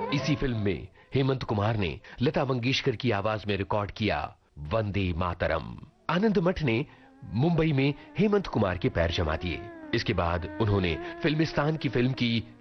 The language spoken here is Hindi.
इसी फिल्म में हेमंत कुमार ने लता मंगेशकर की आवाज में रिकॉर्ड किया वंदे मातरम। आनंद मठ ने मुंबई में हेमंत कुमार के पैर जमा दिए। इसके बाद उन्होंने फिल्मिस्तान की फिल्म की